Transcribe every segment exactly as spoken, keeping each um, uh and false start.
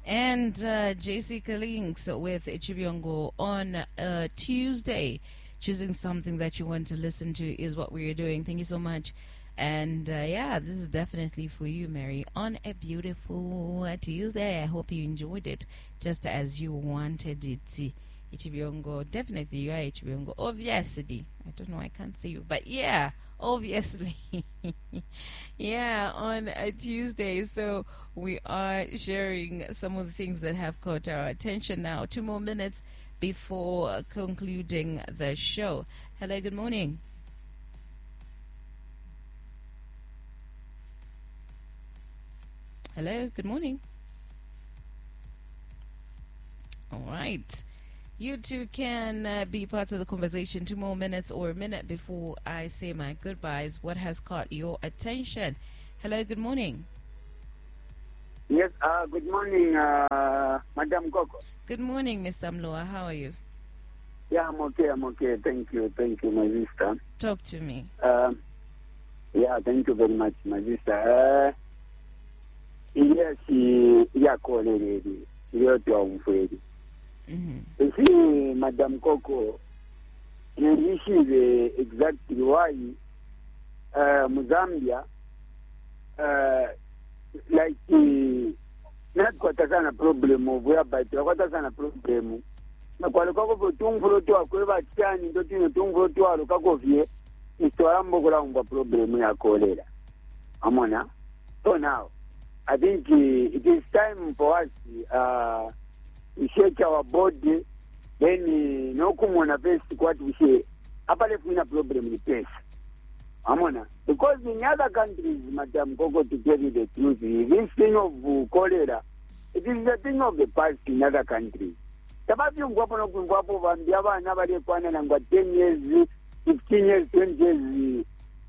And uh, J C Kalinks with Chibiongo on uh, Tuesday. Choosing something that you want to listen to is what we are doing. Thank you so much. And uh, yeah, this is definitely for you, Mary, on a beautiful uh, Tuesday. I hope you enjoyed it just as you wanted it. Ichibiongo, definitely you are Ichibiongo. Obviously, I don't know, I can't see you, but yeah, obviously. Yeah, on a Tuesday. So we are sharing some of the things that have caught our attention now. Two more minutes before concluding the show. Hello, good morning. Hello, good morning. All right. You two can uh, be part of the conversation. Two more minutes or a minute before I say my goodbyes. What has caught your attention? Hello, good morning. Yes, uh, good morning, uh, Madam Coco. Good morning, Mister Mloa. How are you? Yeah, I'm okay, I'm okay. Thank you, thank you, my sister. Talk to me. Um, yeah, thank you very much, my sister. Uh, yes, yeah, call it. You're doing for it. You see, Madam Coco, this is exactly why uh, Mozambia, uh, like, uh, not quite a problem of whereby what is a problem. Na kwa lukako po tungfulo tuwa kweba chani ndo tino tungfulo tuwa lukako vie istoa mbokula umba problemu ya kolera. Amona? So now, I think uh, it is time for us uh, to shake our body. Then uh, no kumona best what we say. Apa lefu ina problem ni pesa. Amona? Because in other countries, Madam Coco, to tell you the truth, this thing of uh, cholera, it is the thing of the past in other countries. Sababu ngwapo no ngwapo bambia bana bali kwana na ngwa ten years, fifteen years, twenty years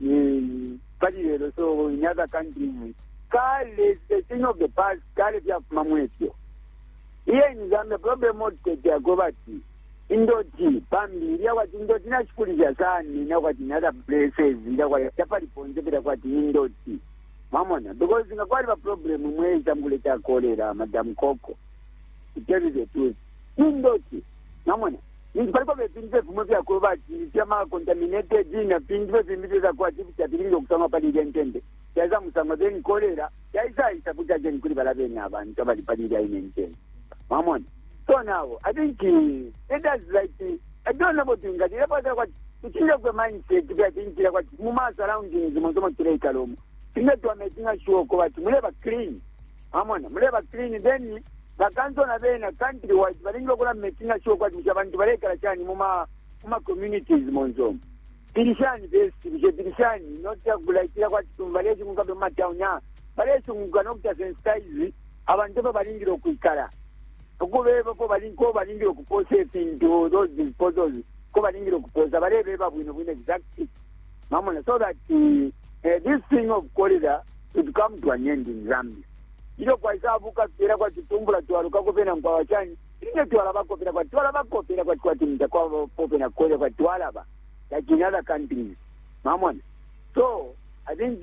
ni pali lero. So in other countries, kale the thing of the past, kale pia kumamwekyo. Iye ni zambe problem mote ya gobati. Indoti, pambi, ya wati indoti na shukuli ya sani, na wati in other places, ya wati yapali ponze pita wati indoti. Mamona, because nga kwa liba problem mweza mkuleta kolera, Madam Coco. To tell you the truth. Indoti, namona. Nipalikuwa vipindiwe kumwevya kubati, nipiyama contaminated na pindiwe vipindiwe za kwa tipu cha pilingo kusama pali jentende. Yaza musama veni kolera, ya isa isa kuja jeni kuli bala veni haba, nitabali pali ya inentende. Mamona. So now, I think uh, it is like, uh, I don't know what to think. I don't know what to think of the mindset, but I think that Muma surroundings, the Mozomo Trekarum, think that we are making a show, we never clean. Mamona, we never clean, then the country in a country wide, but in Logan making a show, what we have to break a chani, Muma, Muma communities, Monzom. Pirishani, this, Pirishani, not just like what to Malaysia, Mukabamatown, Malaysia, Muganokta, and Style, Avantova Baringro Kukara. Okubeba ko balinko balingiro kupose into those disposals ko balingiro kuposa balebeba bwino bwino exactly mamona, so that uh, uh, this thing of corridor should come to an end in Zambia. Ilo kwa isabu kapira kwa tutumbula tuwaluka kopena mkwa wachani ile tuwalaba kopena kwa tuwalaba kopena kwa kwa timita kwa kopena kore kwa tuwalaba like in other countries mamona. So I think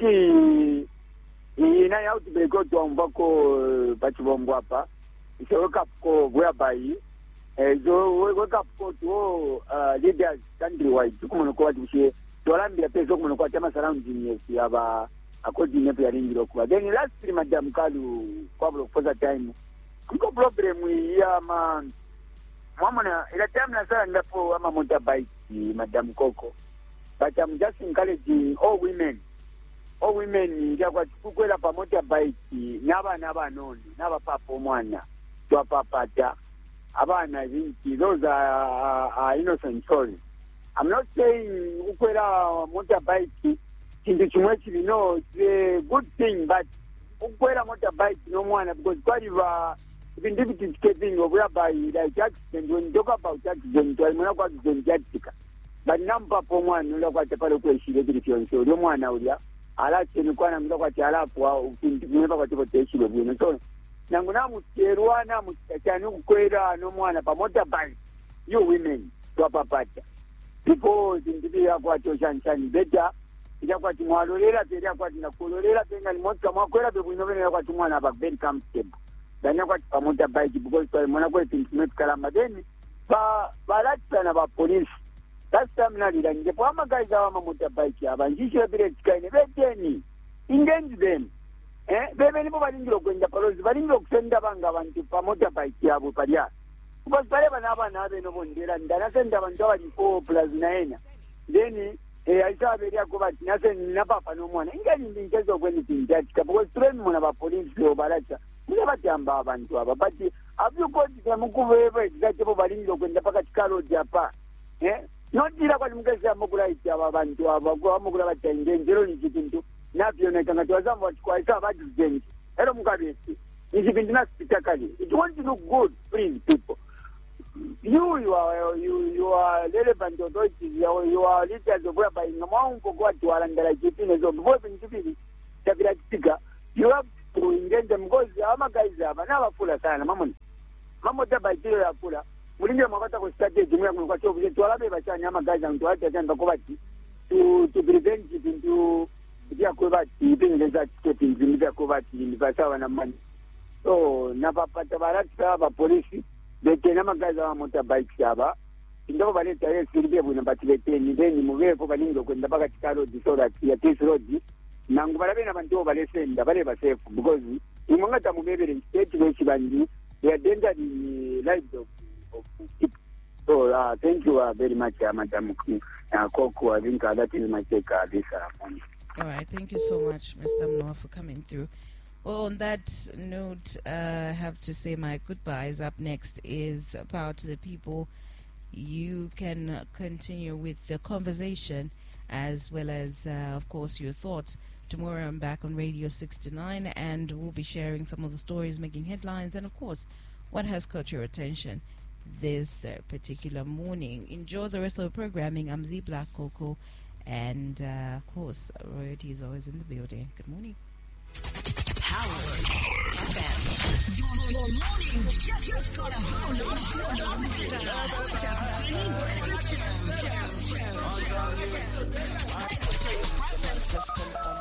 uh, ina ya outbreak otu wa mbako uh, pachibombo hapa. It's a wake up call whereby uh, so wake up call to uh, leaders countrywide. Tukumonokuwa tushie tuwalambia peso kumonokuwa chama surrounding yes yaba according to yaringi lokuwa. Then lastly, Madam Kalu kwa blo for the time. Kuko problem ya ma mamona ila time na sala ndapo ama motorbike Madam Coco. But I'm just encouraging all women. All women ya kwa tukwela pa motorbike naba naba noni naba papo mwana. Papata, Abana, those are, are innocent souls. I'm not saying Ukwera motorbike into Chumwechi, no, it's a good thing, but Ukwera motorbike no one because quite a been difficult escaping or whereby like accident when you talk about accident, I'm not going to Jatica. But number for one, you look at the Paloquation, so no one out there. I like to look at Chala for never got to take you of women. So Nanguna Mutirwana Mutanu Quera no one about motorbike. You women, Papa Pata. People in the Aquato Shan better. Yaquatimolera, Yaquatina Colorera, and Montamaquera, but we know what you want about very comfortable. banyakwati pa motorbike because mwana kwetu ntimetukalamba then ba balatisana ba police last time nalira njepo amagazi awama motorbike aba njishira bire tikaine beteni engage them eh bebe nibo balingiro kwenda palozi balingiro kusenda banga abantu pa motorbike yabo palya because pale bana abana abe no bondera ndana senda abantu abali four plus nine then eh aisabe ya kuba tinase napapa no mwana ingani ndingezo kweni tinjatika because train mwana ba police obalacha muna batamba abantu aba but have you got them kuveva exactly bo balingiro kwenda paka tikalo japa eh nodira kwa mugezi amukula iti aba abantu aba kwa amukula batenge njero ni kituntu nabyo nekanga twazamba kwa isa abadizeni ero mukabesi ni kipindi na spitakali it won't look good please people. You, you are you you are relevant authorities. You are, you are leaders of whereby in the morning for God to arandala jipine so before in jipine tabira kitika you have to engage them because ama guys aba na bafula sana mamoni mamo taba jiro ya fula mulinge mwakata ko strategy mwe kwa cyo buje twalabe bachanya ama guys and twata tanda ko bati to to prevent it into dia ko bati ibinge za ticket nzimba ko bati ni basawa na mani so na bapata barata ba police bekena magazi wa motorbike aba indabo baleta yesiribye buna batileteni then mubeko balingo kwenda baka tikaro disora ya T S road nangu balabe na bantu balesenda bale ba safe because imongata mubebere state beshibandi ya danger the lives of, of people. So uh, thank you uh, very much uh, Madam uh, Koko. I think uh, that is my take uh, this uh, morning. All right, thank you so much, Mister Mnoa, for coming through. Well, on that note, uh, I have to say my goodbyes. Up next is Power to the People. You can uh, continue with the conversation as well as, uh, of course, your thoughts. Tomorrow I'm back on Radio six to nine and we'll be sharing some of the stories making headlines and, of course, what has caught your attention this uh, particular morning. Enjoy the rest of the programming. I'm the Black Coco and, uh, of course, Royalty is always in the building. Good morning. Howard F M. Your, your morning just, just got a whole lot, whole lot better.